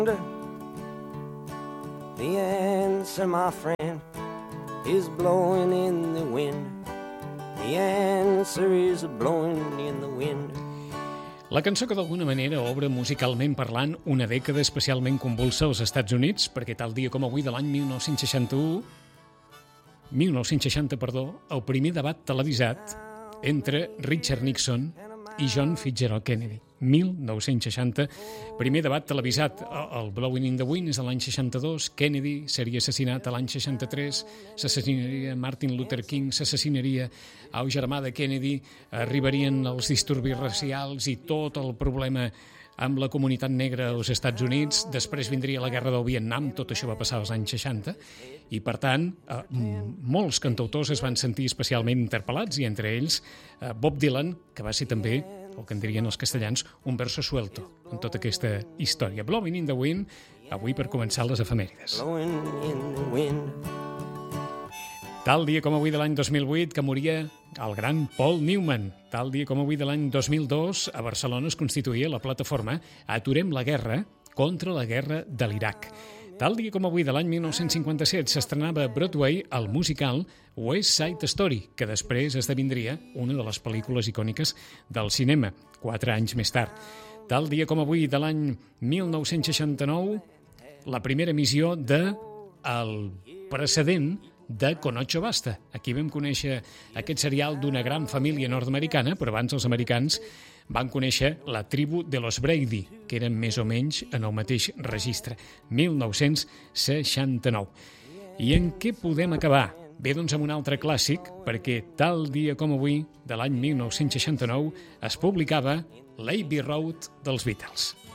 The answer, my friend, is blowing in the wind. The answer is blowing in the wind. La cançó que d'alguna manera obre musicalment parlant una dècada especialment convulsa als Estats Units, perquè tal dia com avui de l'any 1960, el primer debat televisat entre Richard Nixon i John Fitzgerald Kennedy. 1960, primer debat televisat. El Blowing in the Wind és de l'any 62, Kennedy seria assassinat a l'any 63, s'assassinaria Martin Luther King, s'assassinaria el germà de Kennedy, arribarien els disturbis racials i tot el problema amb la comunitat negra als Estats Units. Després vindria la guerra del Vietnam, tot això va passar als anys 60, i per tant molts cantautors es van sentir especialment interpel·lats, i entre ells Bob Dylan, que va ser també el que en dirien els castellans un verso suelto en tota aquesta història. Blowing in the Wind, avui per començar les efemèrides. Tal dia com avui de l'any 2008 que moria el gran Paul Newman. Tal dia com avui de l'any 2002 a Barcelona es constituïa la plataforma Aturem la guerra contra la guerra de l'Iraq. Tal dia com avui de l'any 1957 s'estrenava a Broadway el musical West Side Story, que després esdevindria una de les pel·lícules icòniques del cinema, 4 anys més tard. Tal dia com avui de l'any 1969, la primera emissió de El precedent de Con Ocho Basta. Aquí vam conèixer aquest serial d'una gran família nord-americana, però abans els americans van conèixer la tribu de los Brady, que eren més o menys en el mateix registre, 1969. I en què podem acabar? Bé, doncs amb un altre clàssic, perquè tal dia com avui, de l'any 1969, es publicava l'Abbey Road dels Beatles.